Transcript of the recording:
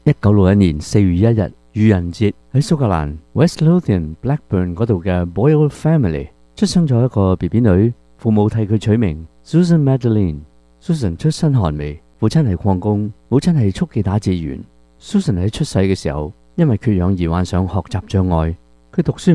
1961年4月1日愚人節，喺蘇格蘭 West Lothian Blackburn 嗰度嘅 Boyle Family 出生咗一個 BB 女，父母替佢取名 Susan Madeline。Susan 出身寒微，父親係礦工，母親係速記打字員。Susan 喺出世嘅時候，因為缺氧而患上學習障礙，佢讀書